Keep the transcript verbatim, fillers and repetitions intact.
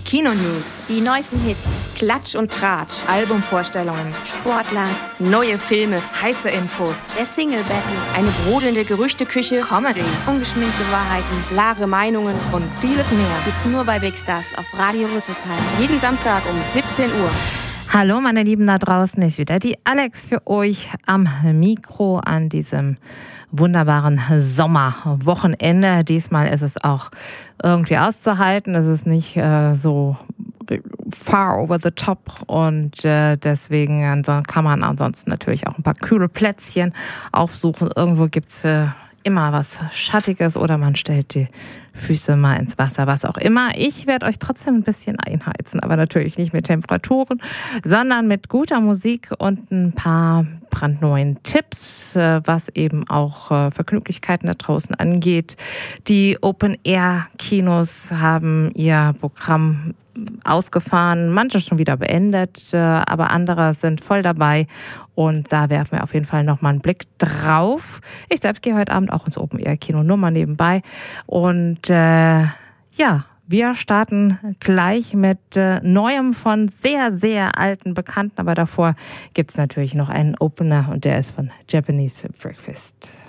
Kino-News, die neuesten Hits, Klatsch und Tratsch, Albumvorstellungen, Sportler, neue Filme, heiße Infos, der Single-Battle, eine brodelnde Gerüchteküche, Comedy, ungeschminkte Wahrheiten, klare Meinungen und vieles mehr. Gibt's nur bei Big Stars auf Radio Rüsselsheim. Jeden Samstag um siebzehn Uhr. Hallo meine Lieben da draußen, ist wieder die Alex für euch am Mikro an diesem wunderbaren Sommerwochenende. Diesmal ist es auch irgendwie auszuhalten, es ist nicht äh, so far over the top und äh, deswegen kann man ansonsten natürlich auch ein paar kühle Plätzchen aufsuchen. Irgendwo gibt's äh, immer was Schattiges oder man stellt die Füße mal ins Wasser, was auch immer. Ich werde euch trotzdem ein bisschen einheizen, aber natürlich nicht mit Temperaturen, sondern mit guter Musik und ein paar brandneuen Tipps, was eben auch Vergnüglichkeiten da draußen angeht. Die Open-Air-Kinos haben ihr Programm ausgefahren, manche schon wieder beendet, aber andere sind voll dabei und da werfen wir auf jeden Fall nochmal einen Blick drauf. Ich selbst gehe heute Abend auch ins Open-Air-Kino, nur mal nebenbei und äh, ja, wir starten gleich mit äh, Neuem von sehr, sehr alten Bekannten, aber davor gibt es natürlich noch einen Opener und der ist von Japanese Breakfast.